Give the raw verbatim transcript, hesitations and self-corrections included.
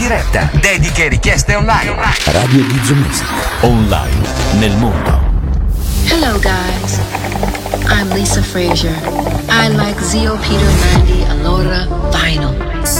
diretta, dediche e richieste online. Radio Gizzo Music, online nel mondo. Hello guys, I'm Lisa Frazier. I like Zio Peter Mandy Allora vinyl.